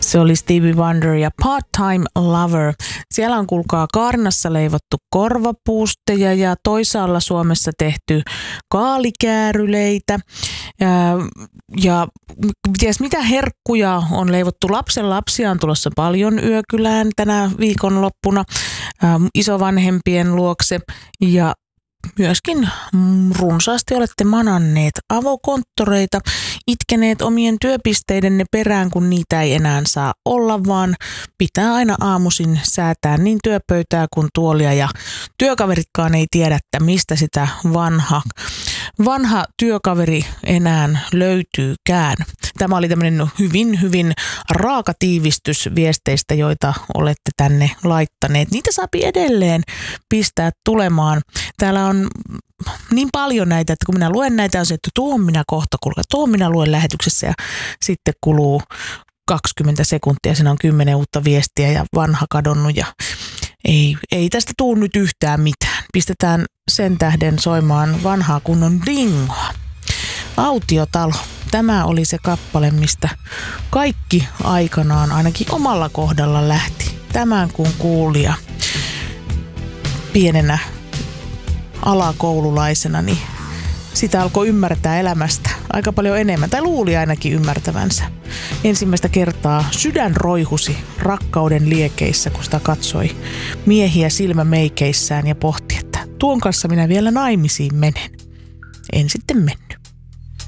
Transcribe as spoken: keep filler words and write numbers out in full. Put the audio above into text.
Se oli Stevie Wonder ja Part-Time Lover. Siellä on kuulkaa Kaarnassa leivottu korvapuusteja ja toisaalla Suomessa tehty kaalikääryleitä. Ja, ja ties mitä herkkuja on leivottu. Lapsen lapsia on tulossa paljon Yökylään tänä viikonloppuna ähm, isovanhempien luokse ja myöskin runsaasti olette mananneet avokonttoreita, itkeneet omien työpisteidenne perään, kun niitä ei enää saa olla, vaan pitää aina aamuisin säätää niin työpöytää kuin tuolia ja työkaveritkaan ei tiedä, että mistä sitä vanha, vanha työkaveri enää löytyykään. Tämä oli tämmöinen hyvin, hyvin raaka tiivistys viesteistä, joita olette tänne laittaneet. Niitä saapi edelleen pistää tulemaan. Täällä on niin paljon näitä, että kun minä luen näitä, on se, että tuon minä kohta kulkea, tuon minä luen lähetyksessä ja sitten kuluu kaksikymmentä sekuntia, siinä on kymmenen uutta viestiä ja vanha kadonnut ja ei, ei tästä tule nyt yhtään mitään. Pistetään sen tähden soimaan vanhaa kunnon dingoa. Autiotalo. Tämä oli se kappale, mistä kaikki aikanaan ainakin omalla kohdalla lähti. Tämän kun kuulija pienenä alakoululaisena, niin sitä alkoi ymmärtää elämästä aika paljon enemmän, tai luuli ainakin ymmärtävänsä. Ensimmäistä kertaa sydän roihusi rakkauden liekeissä, kun sitä katsoi miehiä silmämeikeissään ja pohti, että tuon kanssa minä vielä naimisiin menen. En sitten mennyt.